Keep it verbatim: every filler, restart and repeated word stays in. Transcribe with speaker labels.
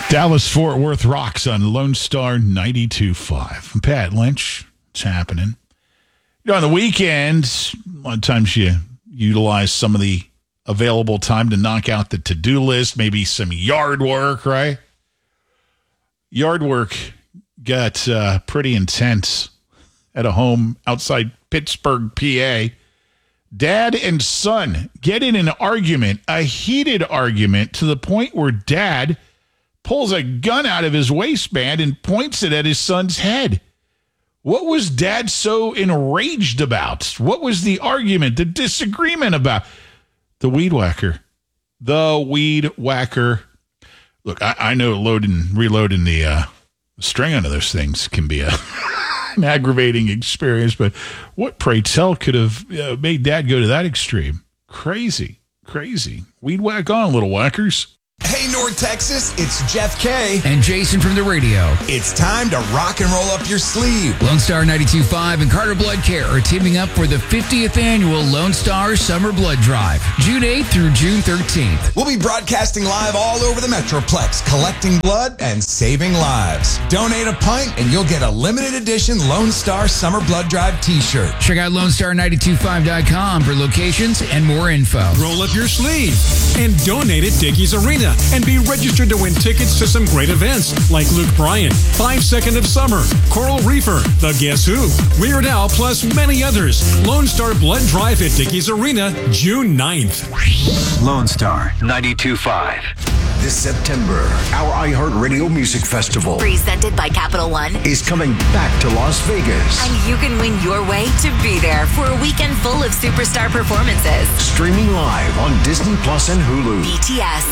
Speaker 1: Dallas-Fort Worth rocks on Lone Star ninety-two point five. I'm Pat Lynch. It's happening. You know, on the weekends, a lot of times you utilize some of the available time to knock out the to-do list, maybe some yard work, right? Yard work got uh, pretty intense at a home outside Pittsburgh, P A. Dad and son get in an argument, a heated argument, to the point where Dad pulls a gun out of his waistband and points it at his son's head. What was Dad so enraged about? What was the argument, the disagreement about? The weed whacker. The weed whacker. Look, I, I know loading, reloading the uh, string onto those things can be a, an aggravating experience, but what, pray tell, could have uh, made Dad go to that extreme? Crazy, crazy. Weed whack on, little whackers.
Speaker 2: Hey, North Texas, it's Jeff K.
Speaker 3: And Jason from the radio.
Speaker 2: It's time to rock and roll up your sleeve.
Speaker 3: Lone Star ninety-two point five and Carter Blood Care are teaming up for the fiftieth annual Lone Star Summer Blood Drive, June eighth through June thirteenth.
Speaker 2: We'll be broadcasting live all over the Metroplex, collecting blood and saving lives. Donate a pint and you'll get a limited edition Lone Star Summer Blood Drive t-shirt.
Speaker 3: Check out Lone Star nine two five dot com for locations and more info.
Speaker 4: Roll up your sleeve and donate at Dickies Arena. And be registered to win tickets to some great events like Luke Bryan, Five Second of Summer, Coral Reefer, The Guess Who, Weird Al, plus many others. Lone Star Blood Drive at Dickies Arena, June ninth.
Speaker 5: Lone Star ninety-two point five. This September, our iHeartRadio Music Festival,
Speaker 6: presented by Capital One,
Speaker 5: is coming back to Las Vegas.
Speaker 6: And you can win your way to be there for a weekend full of superstar performances.
Speaker 5: Streaming live on Disney Plus and Hulu.
Speaker 6: B T S,